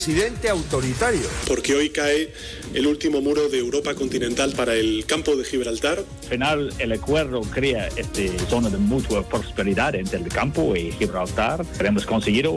presidente autoritario. Porque hoy cae el último muro de Europa continental para el campo de Gibraltar. Al final, el acuerdo crea esta zona de mutua prosperidad entre el campo y Gibraltar. Queremos conseguirlo